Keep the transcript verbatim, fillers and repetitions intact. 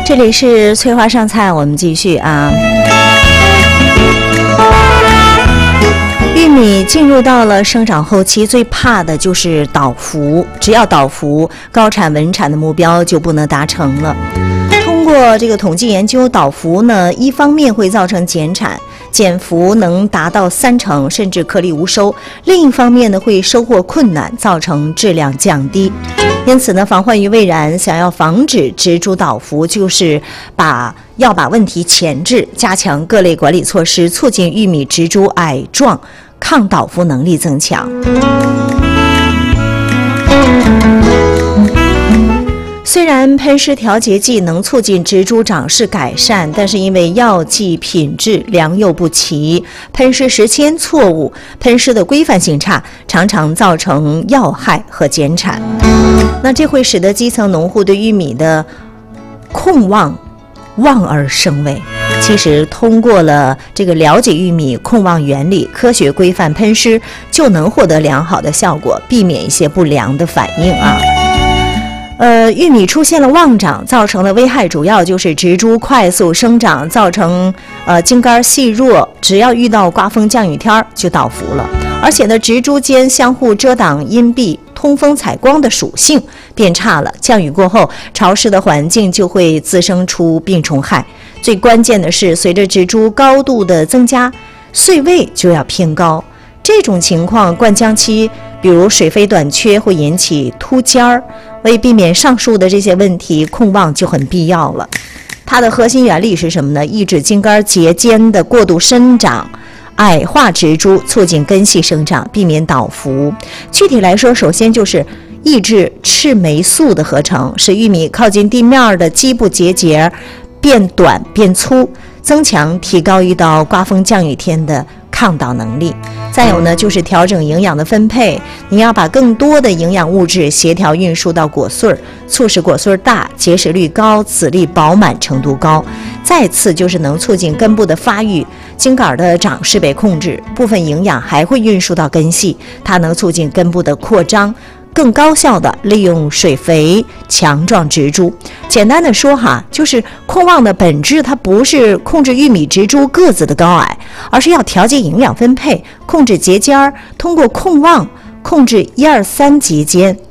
这里是翠花上菜，我们继续啊。玉米进入到了生长后期，最怕的就是倒伏，只要倒伏，高产稳产的目标就不能达成了。通过这个统计研究，倒伏呢，一方面会造成减产，减幅能达到三成，甚至颗粒无收；另一方面呢，会收获困难，造成质量降低。因此呢，防患于未然，想要防止植株倒伏，就是把要把问题前置，加强各类管理措施，促进玉米植株矮壮，抗倒伏能力增强。虽然喷施调节剂能促进植株长势改善，但是因为药剂品质良莠不齐，喷施时间错误，喷施的规范性差，常常造成药害和减产。那这会使得基层农户对玉米的控望望而生畏。其实通过了这个了解玉米控望原理，科学规范喷施，就能获得良好的效果，避免一些不良的反应啊。呃，玉米出现了旺长，造成的危害主要就是植株快速生长，造成呃茎干细弱，只要遇到刮风降雨天就倒伏了。而且呢，植株间相互遮挡阴蔽、通风采光的属性变差了，降雨过后，潮湿的环境就会滋生出病虫害。最关键的是，随着植株高度的增加，穗位就要偏高。这种情况，灌浆期比如水肥短缺会引起秃尖儿，为避免上述的这些问题，控望就很必要了。它的核心原理是什么呢？抑制茎干节间的过度生长，矮化植株，促进根系生长，避免倒伏。具体来说，首先就是抑制赤霉素的合成，使玉米靠近地面的基部节节变短变粗，增强提高遇到刮风降雨天的抗倒能力。再有呢，就是调整营养的分配，你要把更多的营养物质协调运输到果穗儿，促使果穗儿大，结实率高，籽粒饱满程度高。再次就是能促进根部的发育，茎秆的长势被控制，部分营养还会运输到根系，它能促进根部的扩张，更高效的利用水肥，强壮植株。简单的说哈，就是控望的本质，它不是控制玉米植株个子的高矮，而是要调节营养分配，控制节间儿，通过控望控制一二三节间